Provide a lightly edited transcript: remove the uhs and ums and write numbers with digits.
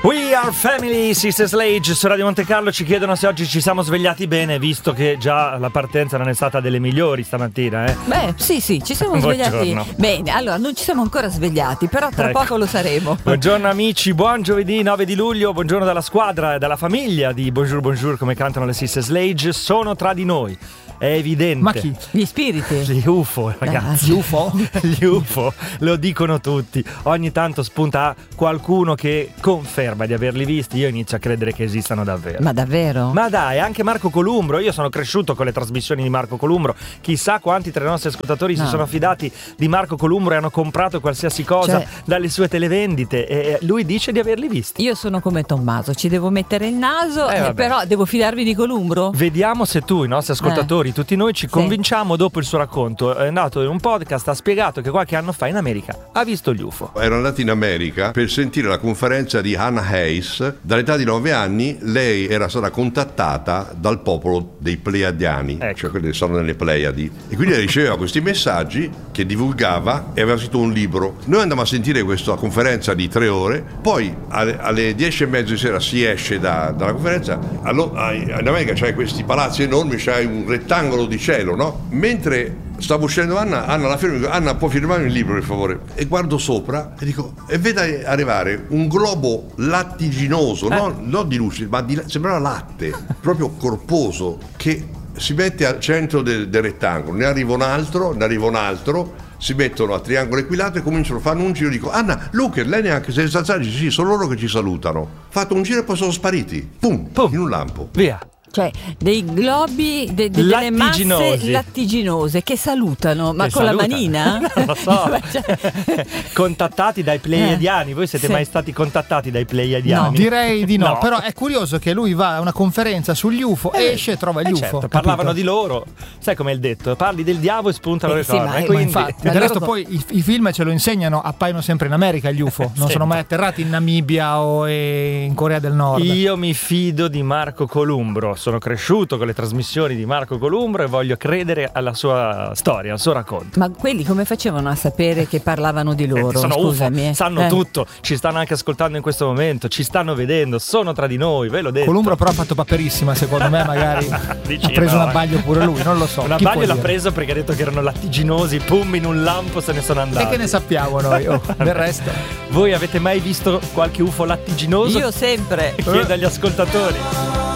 We are family, Sister Sledge su Radio Monte Carlo. Ci chiedono se oggi ci siamo svegliati bene, visto che già la partenza non è stata delle migliori stamattina, eh? Beh, sì, ci siamo svegliati bene. Allora, non ci siamo ancora svegliati, però tra poco lo saremo. Buongiorno amici, buon giovedì 9 di luglio. Buongiorno dalla squadra e dalla famiglia di Bonjour Bonjour, come cantano le Sister Sledge. Sono tra di noi. È evidente. Ma chi? Gli spiriti? Gli UFO, ragazzi. Gli UFO? Gli UFO, lo dicono tutti. Ogni tanto spunta qualcuno che conferma di averli visti. Io inizio a credere che esistano davvero. Ma davvero? Ma dai, anche Marco Columbro. Io sono cresciuto con le trasmissioni di Marco Columbro. Chissà quanti tra i nostri ascoltatori si sono fidati di Marco Columbro e hanno comprato qualsiasi cosa dalle sue televendite. E lui dice di averli visti. Io sono come Tommaso, ci devo mettere il naso, però devo fidarmi di Columbro? Vediamo se tu, i nostri ascoltatori, tutti noi ci convinciamo dopo il suo racconto. È andato in un podcast, ha spiegato che qualche anno fa in America ha visto gli UFO. Ero andato in America per sentire la conferenza di Hannah Hayes. Dall'età di 9 anni lei era stata contattata dal popolo dei Pleiadiani, cioè quelli che sono nelle Pleiadi, e quindi riceveva questi messaggi che divulgava e aveva scritto un libro. Noi andavamo a sentire questa conferenza di 3 ore, poi alle 10:30 di sera si esce dalla conferenza. In America c'hai questi palazzi enormi, c'hai un rettangolo di cielo, no? Mentre stavo uscendo Anna la fermo e dico: Anna, può firmare il libro per favore? E guardo sopra e dico, e vedo arrivare un globo lattiginoso, non di luce, ma sembrava latte, proprio corposo, che si mette al centro del rettangolo. Ne arriva un altro, si mettono a triangolo equilato e cominciano a fare un giro. Dico: Anna, Luca, lei neanche senza alzarsi, sì, sono loro che ci salutano. Fatto un giro e poi sono spariti, pum, in un lampo, via. Cioè dei globi, delle masse lattiginose che salutano, ma con la manina? Non lo so. Contattati dai Pleiadiani. Voi siete mai stati contattati dai Pleiadiani? No, direi di no. Però è curioso che lui va a una conferenza sugli UFO, esce e trova gli UFO. Certo, parlavano di loro. Sai com'è il detto? Parli del diavolo e spuntano le corna. Ma infatti, del resto poi i film ce lo insegnano, appaiono sempre in America gli UFO. Non sono mai atterrati in Namibia o in Corea del Nord. Io mi fido di Marco Columbro. Sono cresciuto con le trasmissioni di Marco Columbro e voglio credere alla sua storia, al suo racconto. Ma quelli come facevano a sapere che parlavano di loro? Sono Scusami. UFO, sanno tutto, ci stanno anche ascoltando in questo momento, ci stanno vedendo, sono tra di noi, ve l'ho detto. Columbro però ha fatto paperissima, secondo me, magari ha preso un abbaglio pure lui, non lo so. Un abbaglio l'ha preso perché ha detto che erano lattiginosi, pum, in un lampo se ne sono andati. E che ne sappiamo noi, del resto. Voi avete mai visto qualche UFO lattiginoso? Io sempre. Chiedo agli ascoltatori.